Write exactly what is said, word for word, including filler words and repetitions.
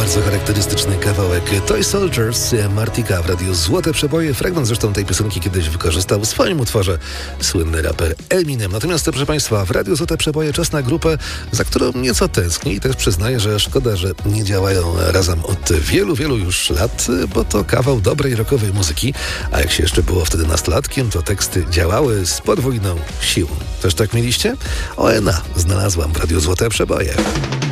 Bardzo charakterystyczny kawałek Toy Soldiers Martika w radiu Złote Przeboje. Fragment zresztą tej piosenki kiedyś wykorzystał w swoim utworze słynny raper Eminem. Natomiast, proszę Państwa, w radiu Złote Przeboje czas na grupę, za którą nieco tęsknię i też przyznaję, że szkoda, że nie działają razem od wielu, wielu już lat, bo to kawał dobrej rockowej muzyki, a jak się jeszcze było wtedy nastolatkiem, to teksty działały z podwójną siłą. Też tak mieliście? O N A znalazłam w radiu Złote Przeboje.